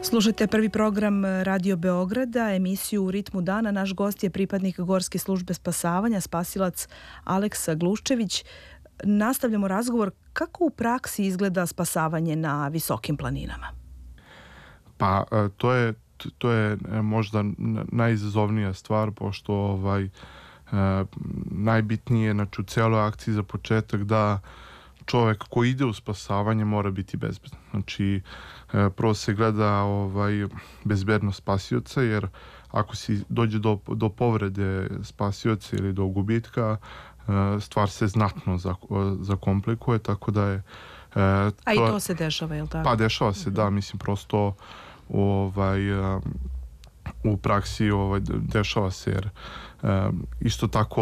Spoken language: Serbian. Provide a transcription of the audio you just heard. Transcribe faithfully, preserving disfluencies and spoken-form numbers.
Slušajte prvi program Radio Beograda, emisiju U ritmu dana. Naš gost je pripadnik Gorske službe spasavanja, spasilac Aleksa Gluščević. Nastavljamo razgovor kako u praksi izgleda spasavanje na visokim planinama. Pa to je, to je možda najizazovnija stvar, pošto ovaj, najbitnije, znači u cijeloj akciji za početak da čovjek koji ide u spasavanje mora biti bezbedan. Znači, prvo se gleda ovaj, bezbednost spasioca, jer ako si dođe do, do povrede spasioca ili do gubitka, stvar se znatno zakomplikuje, tako da je... To, A i to se dešava, je li tako? Pa dešava se, da, mislim, prosto ovaj, u praksi ovaj, dešava se, jer isto tako